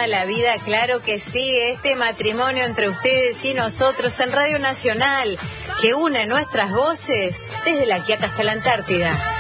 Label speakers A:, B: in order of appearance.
A: toda la vida, claro que sí, este matrimonio entre ustedes y nosotros en Radio Nacional, que une nuestras voces desde la Quiaca hasta la Antártida.